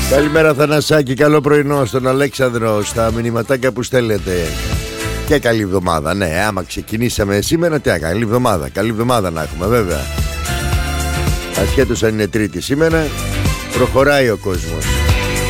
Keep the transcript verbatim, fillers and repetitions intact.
Καλημέρα Θανασάκη, καλό πρωινό στον Αλέξανδρο, στα μηνυματάκια που στέλνετε. Και καλή εβδομάδα, ναι, άμα ξεκινήσαμε σήμερα, τι καλή εβδομάδα, καλή εβδομάδα να έχουμε βέβαια. Ασχέτως αν είναι Τρίτη σήμερα, προχωράει ο κόσμος.